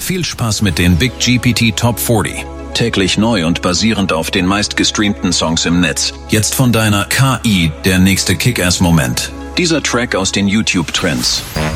Viel Spaß mit den Big GPT Top 40. Täglich neu und basierend auf den meistgestreamten Songs im Netz. Jetzt von deiner KI der nächste Kick-Ass-Moment. Dieser Track aus den YouTube-Trends.